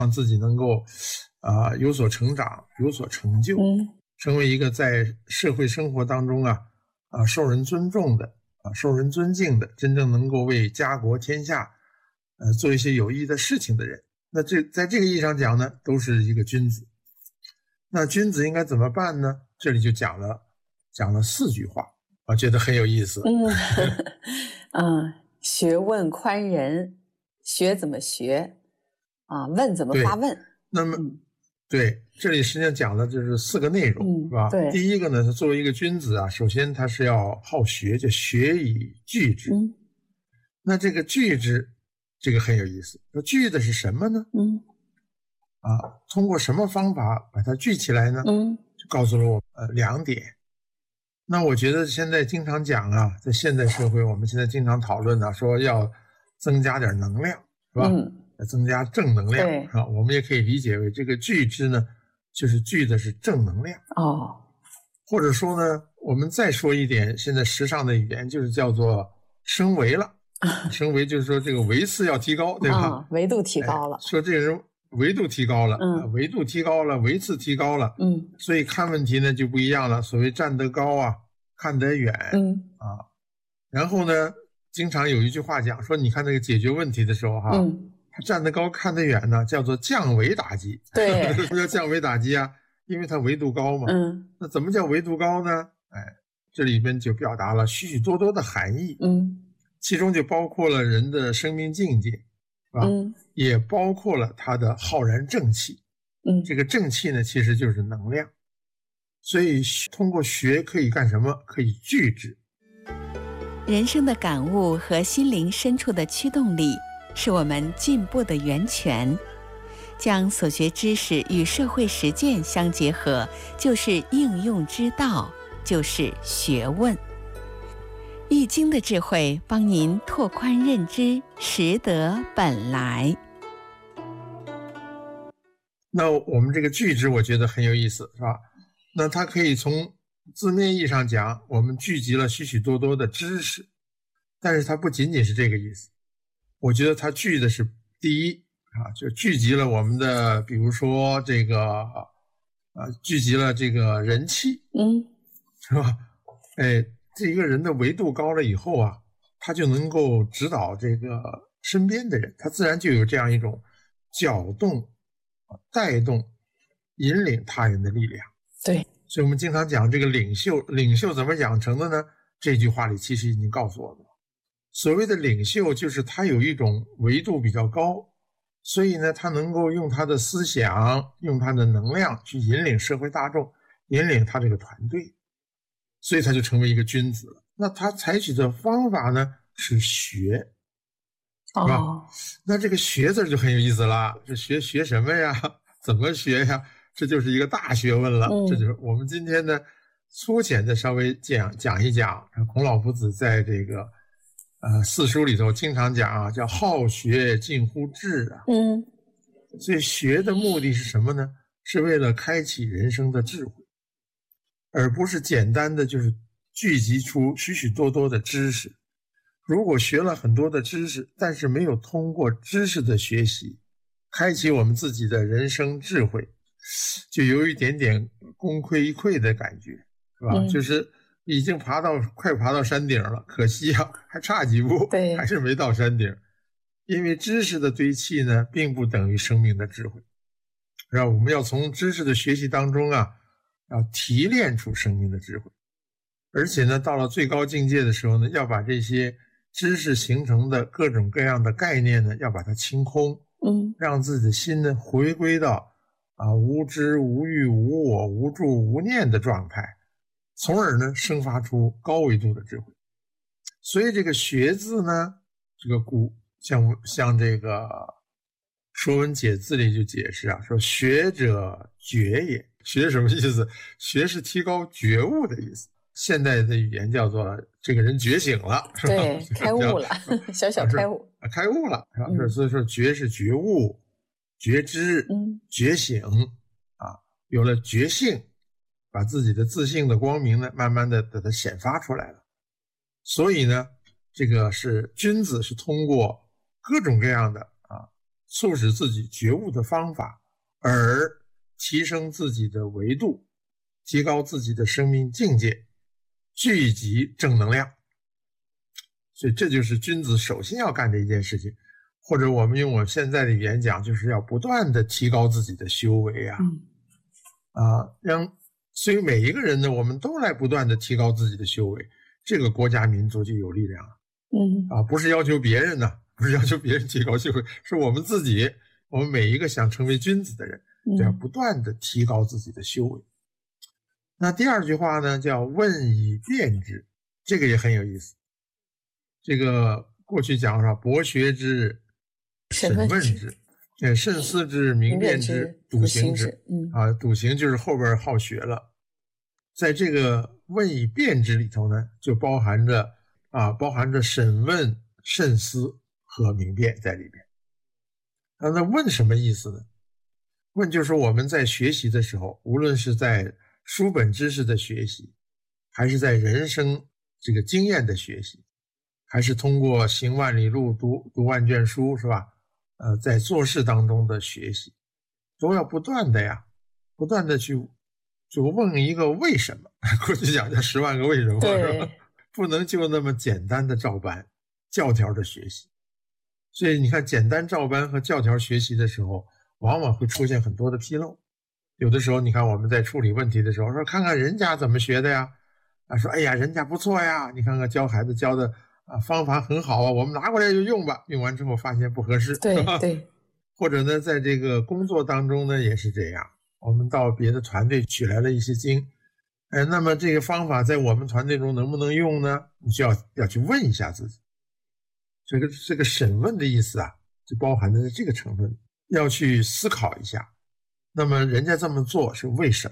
让自己能够有所成长，有所成就，成为一个在社会生活当中受人尊重的受人尊敬的，真正能够为家国天下做一些有意义的事情的人。那在这个意义上讲呢，都是一个君子。那君子应该怎么办呢？这里就讲了4句话，我觉得很有意思。 学问宽仁，学怎么学问怎么发问。 那么对，这里实际上讲的就是4个内容，是吧？ 对。 第一个呢，作为一个君子首先他是要好学，就学以聚之。那这个聚之，这个很有意思。那聚的是什么呢？通过什么方法把它聚起来呢？就告诉了我2点。那我觉得现在经常讲在现代社会，我们现在经常讨论说要增加点能量，是吧？增加正能量我们也可以理解为这个聚之呢，就是聚的是正能量。或者说呢，我们再说一点现在时尚的语言，就是叫做升维了。升维就是说这个维次要提高，对吧？ 维度提高了。 说这个人维度提高了，维度提高了，维次提高了，所以看问题呢就不一样了。所谓站得高看得远，然后呢，经常有一句话讲说，你看那个解决问题的时候他站得高看得远呢，叫做降维打击。 对， 为什么叫降维打击因为它维度高嘛。那怎么叫维度高呢？这里边就表达了许许多多的含义。其中就包括了人的生命境界，是吧？也包括了他的浩然正气。这个正气呢，其实就是能量。所以通过学可以干什么？可以聚之。 人生的感悟和心灵深处的驱动力，是我们进步的源泉。将所学知识与社会实践相结合，就是应用之道，就是学问。易经的智慧帮您拓宽认知，识得本来。 那我们这个聚之我觉得很有意思，是吧？那它可以从字面意义上讲，我们聚集了许许多多的知识，但是它不仅仅是这个意思。我觉得它聚的是第一就聚集了我们的，比如说这个聚集了这个人气，是吧？这一个人的维度高了以后他就能够指导这个身边的人，他自然就有这样一种搅动、带动、引领他人的力量。 对， 所以我们经常讲这个领袖怎么养成的呢？这句话里其实已经告诉我们了。所谓的领袖就是他有一种维度比较高，所以呢，他能够用他的思想，用他的能量去引领社会大众，引领他这个团队，所以他就成为一个君子了。那他采取的方法呢是学，是吧？那这个学字就很有意思了，这学什么呀？怎么学呀？这就是一个大学问了。这就是我们今天呢粗浅的稍微讲一讲。孔老夫子在这个四书里头经常讲叫好学近乎智所以学的目的是什么呢？是为了开启人生的智慧，而不是简单的就是聚集出许许多多的知识。如果学了很多的知识，但是没有通过知识的学习开启我们自己的人生智慧，就有一点点功亏一篑的感觉，是吧？就是已经快爬到山顶了，可惜还差几步，还是没到山顶。因为知识的堆砌呢，并不等于生命的智慧，然后我们要从知识的学习当中要提炼出生命的智慧。而且呢，到了最高境界的时候呢，要把这些知识形成的各种各样的概念呢，要把它清空，让自己的心呢回归到无知无欲无我无助无念的状态，从而呢生发出高维度的智慧。所以这个学字呢，这个像这个《说文解字》里就解释说学者觉也。学什么意思？学是提高觉悟的意思。现代的语言叫做这个人觉醒了，是吧？ 对，开悟了，小开悟， 开悟了，是吧？所以说觉是觉悟、觉知、觉醒有了觉性，把自己的自性的光明呢，慢慢的给它显发出来了。所以呢，这个是君子是通过各种各样的促使自己觉悟的方法，而提升自己的维度，提高自己的生命境界，聚集正能量。所以这就是君子首先要干的一件事情，或者我们用我现在的语言讲，就是要不断的提高自己的修为啊。所以每一个人呢，我们都来不断的提高自己的修为，这个国家民族就有力量了。不是要求别人呢，不是要求别人提高修为，是我们自己，我们每一个想成为君子的人，都要不断的提高自己的修为。那第二句话呢，叫问以辨之，这个也很有意思。这个过去讲说，博学之，审问之，慎思之，明辨之，笃行之。笃行就是后边好学了。在这个问以辨之里头呢，就包含着审问、慎思和明辨在里边。那问什么意思呢？问就是我们在学习的时候，无论是在书本知识的学习，还是在人生这个经验的学习，还是通过行万里路，读万卷书，是吧？在做事当中的学习，都要不断的去问一个为什么。过去讲叫10万个为什么，是吧？不能就那么简单的照搬教条的学习。所以你看，简单照搬和教条学习的时候，往往会出现很多的纰漏。有的时候你看我们在处理问题的时候，说看看人家怎么学的呀，说哎呀人家不错呀，你看看教孩子教的方法很好啊，我们拿过来就用吧，用完之后发现不合适。 对。 或者呢，在这个工作当中呢也是这样，我们到别的团队取来了一些经，那么这个方法在我们团队中能不能用呢？你就要去问一下自己。这个审问的意思就包含在这个成分，要去思考一下，那么人家这么做是为什么？